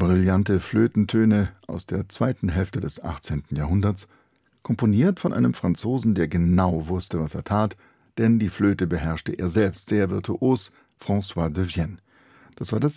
Brillante Flötentöne aus der zweiten Hälfte des 18. Jahrhunderts, komponiert von einem Franzosen, der genau wusste, was er tat, denn die Flöte beherrschte er selbst sehr virtuos, François de Vienne. Das war das